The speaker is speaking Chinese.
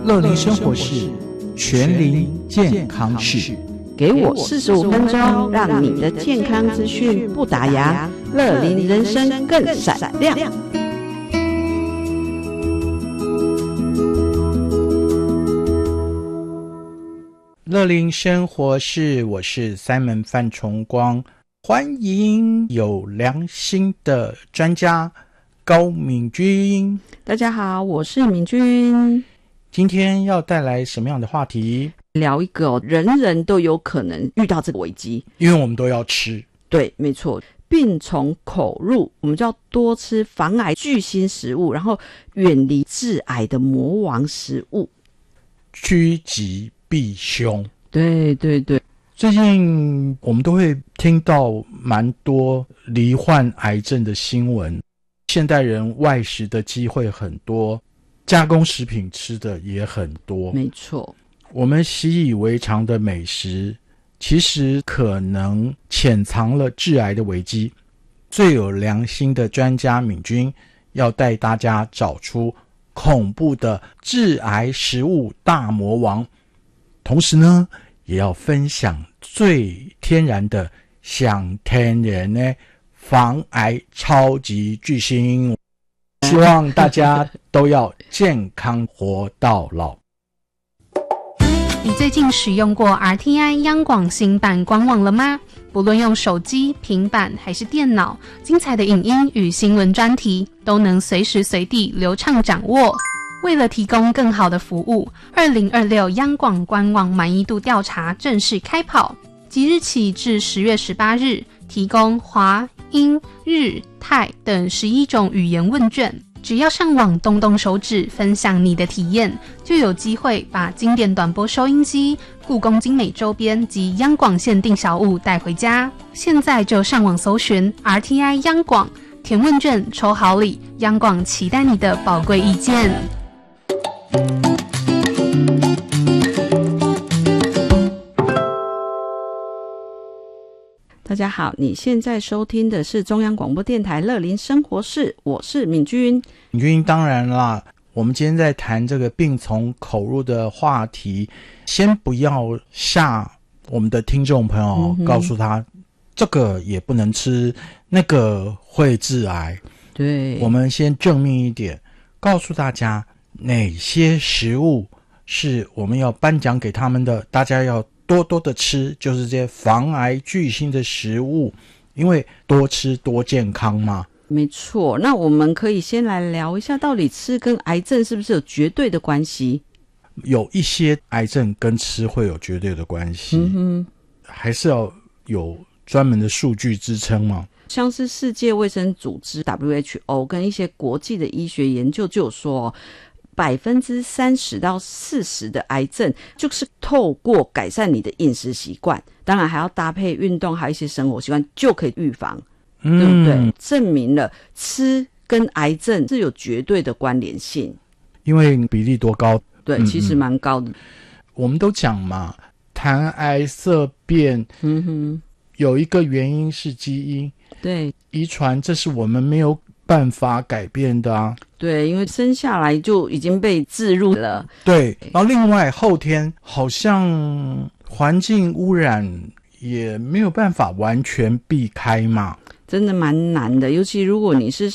乐龄生活室，全龄健康室。 给我45分钟，让你的健康资讯不打烊，乐龄人生更闪亮。 乐龄生活室，我是Simon范崇光，欢迎有良心的专家高敏君。 大家好，我是敏君。 今天要带来什么样的话题？ 聊一个人人都有可能遇到这个危机， 因为我们都要吃。 对，没错，病从口入，我们就要多吃防癌巨星食物，然后远离致癌的魔王食物， 趋吉避凶。 对对对， 最近我们都会听到蛮多罹患癌症的新闻，现代人外食的机会很多，加工食品吃的也很多。 没错， 我们习以为常的美食，其实可能潜藏了致癌的危机。最有良心的专家敏君要带大家找出恐怖的致癌食物大魔王，同时呢，也要分享最天然的享天然的防癌超级巨星。希望大家都要健康活到老。 你最近使用过 RTI 央广新版官网了吗？不论用手机、平板还是电脑，精彩的影音与新闻专题都能随时随地流畅掌握。为了提供更好的服务，2026央广官网满意度调查正式开跑，即日起至10月18日，提供华、英、日、泰等11种语言问卷。只要上网动动手指分享你的体验，就有机会把经典短波收音机、故宫精美周边及央广限定小物带回家。现在就上网搜寻 RTI 央广，填问卷抽好礼，央广期待你的宝贵意见。 大家好，你现在收听的是中央广播电台乐龄生活室，我是敏君。 敏君，当然啦，我们今天在谈这个病从口入的话题，先不要吓我们的听众朋友，告诉他这个也不能吃，那个会致癌。 对，我们先正面一点，告诉大家哪些食物是我们要颁奖给他们的，大家要多多的吃，就是这些防癌巨星的食物，因为多吃多健康嘛。 没错，那我们可以先来聊一下，到底吃跟癌症是不是有绝对的关系？ 有一些癌症跟吃会有绝对的关系，还是要有专门的数据支撑嘛。 像是世界卫生组织 WHO 跟一些国际的医学研究就有说，30%到40%的癌症就是透过改善你的饮食习惯，当然还要搭配运动，还有一些生活习惯就可以预防，对不对？证明了吃跟癌症是有绝对的关联性， 因为比例多高？ 对，其实蛮高的。 我们都讲嘛，谈癌色变，有一个原因是基因， 对， 遗传，这是我们没有办法改变的啊。 对，因为生下来就已经被置入了。对， 然后另外后天好像环境污染也没有办法完全避开嘛， 真的蛮难的，尤其如果你是